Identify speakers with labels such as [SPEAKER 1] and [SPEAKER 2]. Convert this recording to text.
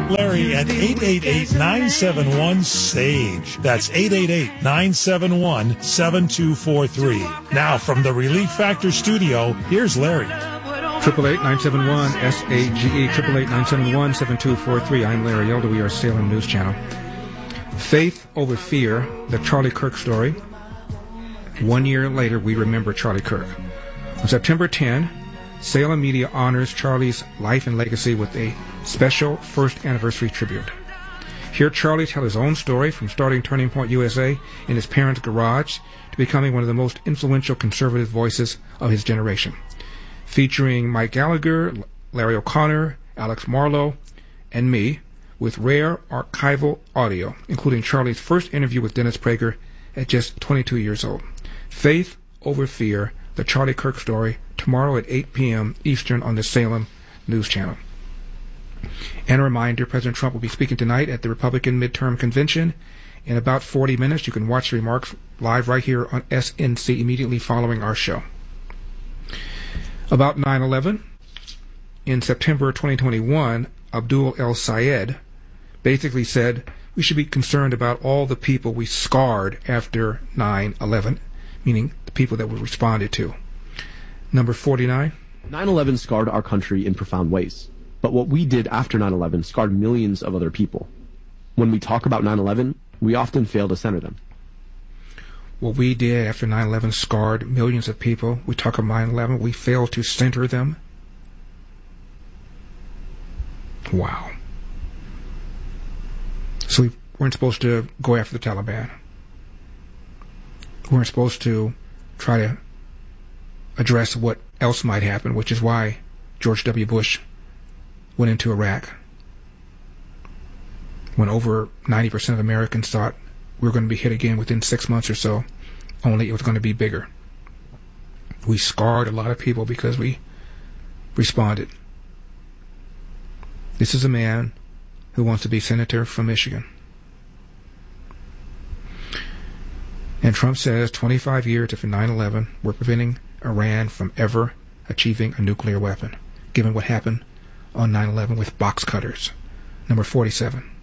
[SPEAKER 1] Larry at 888-971-SAGE. That's 888-971-7243. Now from the Relief Factor studio, here's Larry.
[SPEAKER 2] 888-971-SAGE, 888-971-7243. I'm Larry Elder. We are Salem News Channel. Faith over fear, the Charlie Kirk story. 1 year later, we remember Charlie Kirk. On September 10, Salem Media honors Charlie's life and legacy with a special first anniversary tribute. Hear Charlie tell his own story from starting Turning Point USA in his parents' garage to becoming one of the most influential conservative voices of his generation. Featuring Mike Gallagher, Larry O'Connor, Alex Marlowe, and me, with rare archival audio, including Charlie's first interview with Dennis Prager at just 22 years old. Faith over fear, the Charlie Kirk story, tomorrow at 8 p.m. Eastern on the Salem News Channel. And a reminder, President Trump will be speaking tonight at the Republican Midterm Convention. In about 40 minutes, you can watch the remarks live right here on SNC immediately following our show. About 9/11, in September 2021, Abdul El Sayed basically said we should be concerned about all the people we scarred after 9/11, meaning the people that were responded to. Number 49.
[SPEAKER 3] 9/11 scarred our country in profound ways. But what we did after 9/11 scarred millions of other people. When we talk about 9/11, we often fail to center them.
[SPEAKER 2] What we did after 9/11 scarred millions of people. We talk about 9/11, we fail to center them. Wow. So we weren't supposed to go after the Taliban. We weren't supposed to try to address what else might happen, which is why George W. Bush went into Iraq. When over 90% of Americans thought we were going to be hit again within 6 months or so, only it was going to be bigger. We scarred a lot of people because we responded. This is a man who wants to be senator from Michigan. And Trump says 25 years after 9/11, we're preventing Iran from ever achieving a nuclear weapon, given what happened on 9/11 with box cutters. Number 47.